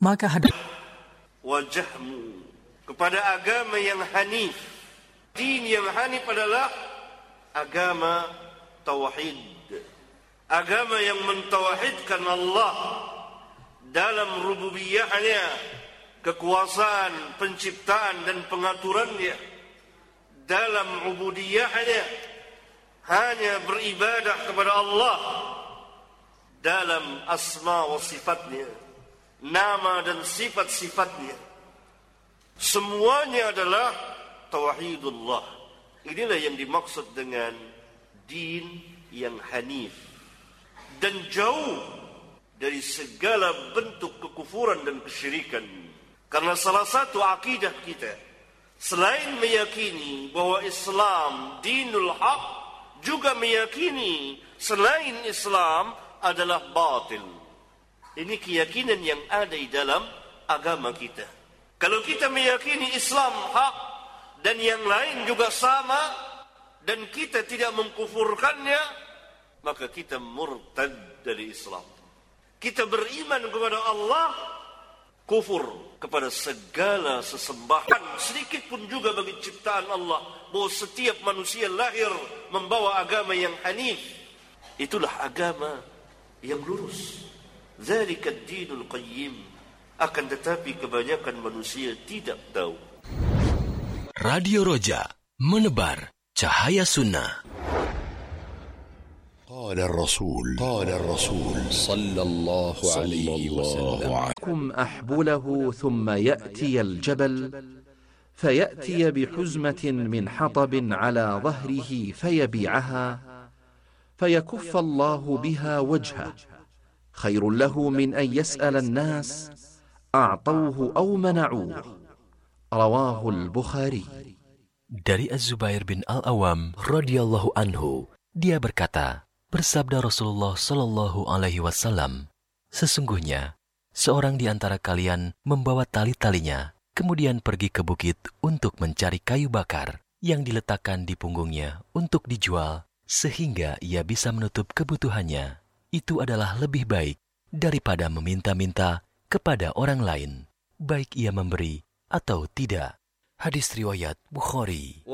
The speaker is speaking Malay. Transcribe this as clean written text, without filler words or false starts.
maka wajahmu kepada agama yang hanif. Din yang hanif adalah agama tauhid, agama yang mentauhidkan Allah dalam rububiyahnya, kekuasaan, penciptaan dan pengaturannya, dalam ubudiyahnya, hanya beribadah kepada Allah dalam asma wa sifatnya, nama dan sifat-sifatnya. Semuanya adalah tauhidullah. Inilah yang dimaksud dengan din yang hanif dan jauh dari segala bentuk kekufuran dan kesyirikan. Karena salah satu akidah kita, selain meyakini bahwa Islam dinul haq, juga meyakini selain Islam adalah batil. Ini keyakinan yang ada di dalam agama kita. Kalau kita meyakini Islam hak dan yang lain juga sama, dan kita tidak mengkufurkannya, maka kita murtad dari Islam. Kita beriman kepada Allah, kufur kepada segala sesembahan, sedikit pun juga bagi ciptaan Allah. Bahwa setiap manusia lahir membawa agama yang hanif. Itulah agama yang lurus. Dzalika ad-dinul qayyim. Akan tetapi kebanyakan manusia tidak tahu. Radio Roja, menebar cahaya sunnah. قال الرسول صلى الله عليه وسلم أحبله ثم يأتي الجبل فيأتي بحزمة من حطب على ظهره فيبيعها فيكف الله بها وجهه خير له من أن يسأل الناس أعطوه أو منعوه. رواه البخاري. Dari Az-Zubair bin Al-Awam radhiyallahu anhu, dia berkata, bersabda Rasulullah sallallahu alaihi wasallam, sesungguhnya seorang di antara kalian membawa tali-talinya, kemudian pergi ke bukit untuk mencari kayu bakar yang diletakkan di punggungnya untuk dijual, sehingga ia bisa menutup kebutuhannya. Itu adalah lebih baik daripada meminta-minta kepada orang lain, baik ia memberi atau tidak. Hadis riwayat Bukhari.